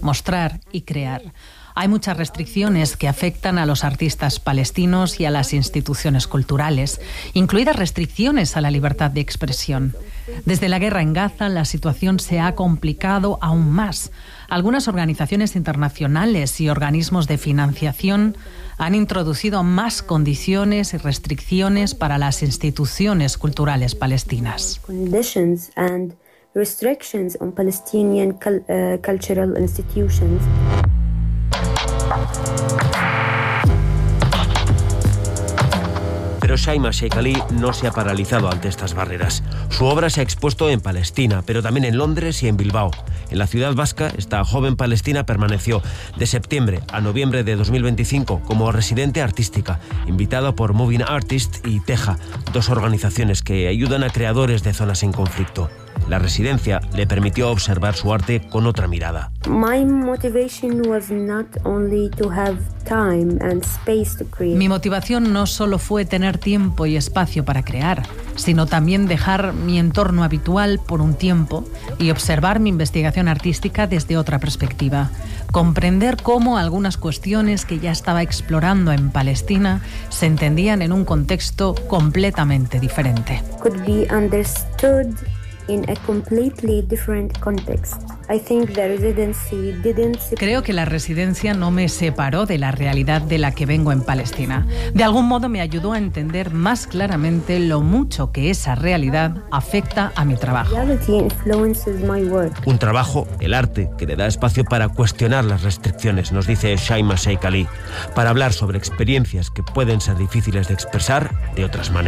mostrar y crear. Hay muchas restricciones que afectan a los artistas palestinos y a las instituciones culturales, incluidas restricciones a la libertad de expresión. Desde la guerra en Gaza, la situación se ha complicado aún más. Algunas organizaciones internacionales y organismos de financiación han introducido más condiciones y restricciones para las instituciones culturales palestinas. Restrictions on Palestinian cultural institutions. Pero Shaima Sheikh Ali no se ha paralizado ante estas barreras. Su obra se ha expuesto en Palestina, pero también en Londres y en Bilbao. En la ciudad vasca, esta joven palestina permaneció de septiembre a noviembre de 2025 como residente artística, invitada por Moving Artists y Teja, dos organizaciones que ayudan a creadores de zonas en conflicto. La residencia le permitió observar su arte con otra mirada. Mi motivación no solo fue tener tiempo y espacio para crear, sino también dejar mi entorno habitual por un tiempo y observar mi investigación artística desde otra perspectiva. Comprender cómo algunas cuestiones que ya estaba explorando en Palestina se entendían en un contexto completamente diferente. In a completely different context. I think the residency didn't... Creo que la residencia no me separó de la realidad de la que vengo en Palestina. De algún modo me ayudó a entender más claramente lo mucho que esa realidad afecta a mi trabajo. Reality influences my work. Un trabajo, el arte, que le da espacio para cuestionar las restricciones, nos dice Shaima Sheikh Ali, para hablar sobre experiencias que pueden ser difíciles de expresar de otras maneras.